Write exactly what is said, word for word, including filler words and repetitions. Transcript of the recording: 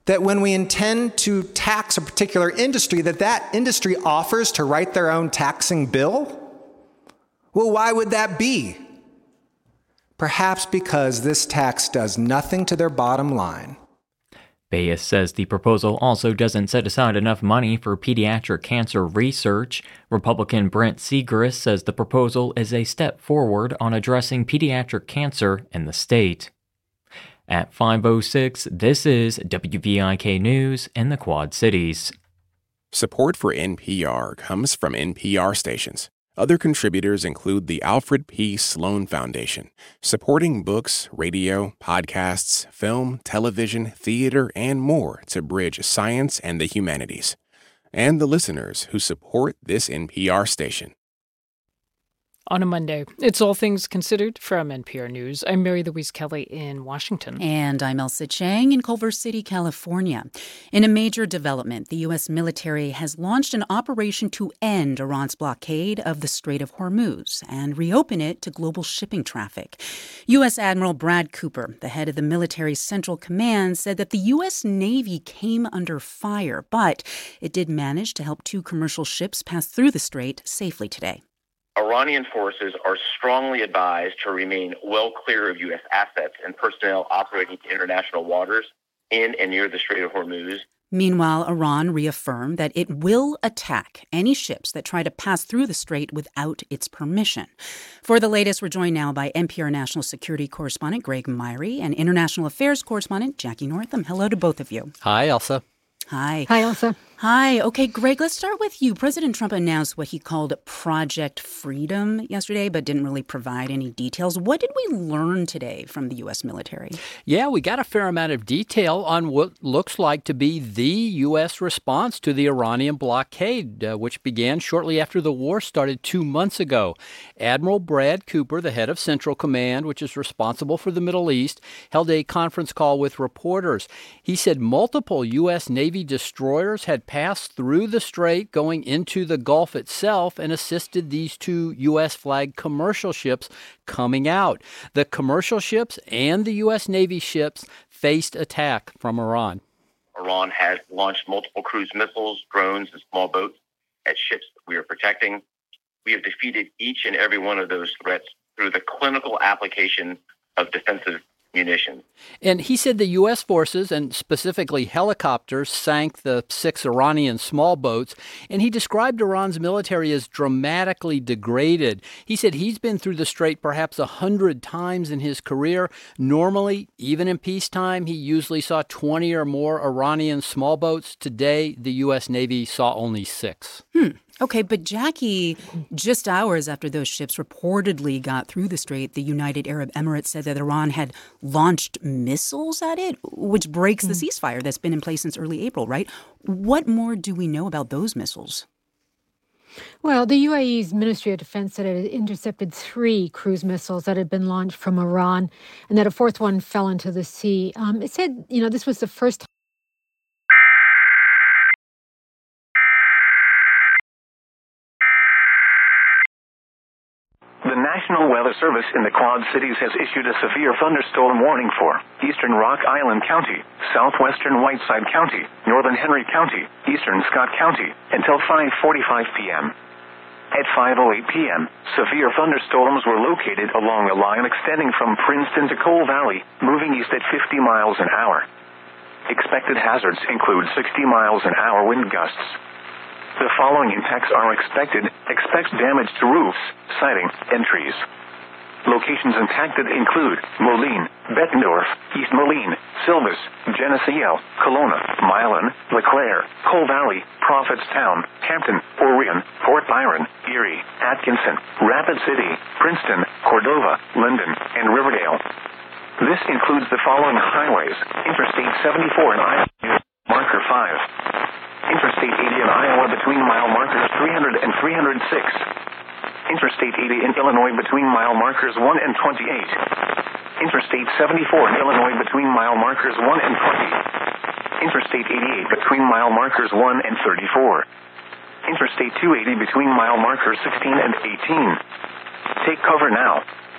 that when we intend to tax a particular industry, that that industry offers to write their own taxing bill? Well, why would that be? Perhaps because this tax does nothing to their bottom line. Bayes says the proposal also doesn't set aside enough money for pediatric cancer research. Republican Brent Segrist says the proposal is a step forward on addressing pediatric cancer in the state. At five oh six, this is W V I K News in the Quad Cities. Support for N P R comes from N P R stations. Other contributors include the Alfred P. Sloan Foundation, supporting books, radio, podcasts, film, television, theater, and more to bridge science and the humanities. And the listeners who support this N P R station. On a Monday, it's All Things Considered from N P R News. I'm Mary Louise Kelly in Washington. And I'm Elsa Chang in Culver City, California. In a major development, the U S military has launched an operation to end Iran's blockade of the Strait of Hormuz and reopen it to global shipping traffic. U S Admiral Brad Cooper, the head of the military's Central Command, said that the U S Navy came under fire, but it did manage to help two commercial ships pass through the strait safely today. Iranian forces are strongly advised to remain well clear of U S assets and personnel operating in international waters in and near the Strait of Hormuz. Meanwhile, Iran reaffirmed that it will attack any ships that try to pass through the strait without its permission. For the latest, we're joined now by N P R national security correspondent Greg Myrie and international affairs correspondent Jackie Northam. Hello to both of you. Hi, Elsa. Hi. Hi, Elsa. Hi. Okay, Greg, let's start with you. President Trump announced what he called Project Freedom yesterday, but didn't really provide any details. What did we learn today from the U S military? Yeah, we got a fair amount of detail on what looks like to be the U S response to the Iranian blockade, uh, which began shortly after the war started two months ago. Admiral Brad Cooper, the head of Central Command, which is responsible for the Middle East, held a conference call with reporters. He said multiple U S Navy destroyers had passed through the strait going into the Gulf itself and assisted these two U S-flagged commercial ships coming out. The commercial ships and the U S Navy ships faced attack from Iran. Iran has launched multiple cruise missiles, drones, and small boats at ships that we are protecting. We have defeated each and every one of those threats through the clinical application of defensive munitions. And he said the U S forces, and specifically helicopters, sank the six Iranian small boats, and he described Iran's military as dramatically degraded. He said he's been through the strait perhaps a hundred times in his career. Normally, even in peacetime, he usually saw twenty or more Iranian small boats. Today, the U S Navy saw only six. Hmm. Okay, but Jackie, just hours after those ships reportedly got through the strait, the United Arab Emirates said that Iran had launched missiles at it, which breaks the ceasefire that's been in place since early April, right? What more do we know about those missiles? Well, the U A E's Ministry of Defense said it had intercepted three cruise missiles that had been launched from Iran and that a fourth one fell into the sea. Um, it said, you know, this was the first time. The National Weather Service in the Quad Cities has issued a severe thunderstorm warning for eastern Rock Island County, southwestern Whiteside County, northern Henry County, eastern Scott County, until five forty-five p.m. At five oh eight p.m., severe thunderstorms were located along a line extending from Princeton to Coal Valley, moving east at fifty miles an hour. Expected hazards include sixty miles an hour wind gusts. The following impacts are expected. Expect damage to roofs, siding, and trees. Locations impacted include Moline, Bettendorf, East Moline, Silvis, Geneseo, Kelowna, Milan, LeClaire, Coal Valley, Prophetstown, Hampton, Orion, Port Byron, Erie, Atkinson, Rapid City, Princeton, Cordova, Linden, and Riverdale. This includes the following highways: Interstate seventy-four in Iowa, marker five. Interstate eighty in Iowa between mile markers three hundred and three hundred six. Interstate eighty in Illinois between mile markers one and twenty-eight. Interstate seventy-four in Illinois between mile markers one and twenty. Interstate eighty-eight between mile markers one and thirty-four. Interstate two eighty between mile markers sixteen and eighteen. Take cover now.